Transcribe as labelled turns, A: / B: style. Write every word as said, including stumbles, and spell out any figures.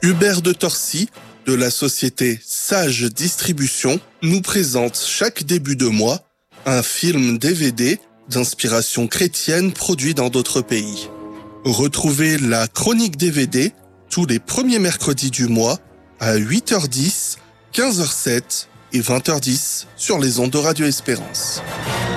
A: Hubert de Torcy, de la société Sage Distribution, nous présente chaque début de mois un film D V D d'inspiration chrétienne produit dans d'autres pays. Retrouvez la chronique D V D tous les premiers mercredis du mois à huit heures dix, quinze heures sept et vingt heures dix sur les ondes de Radio Espérance.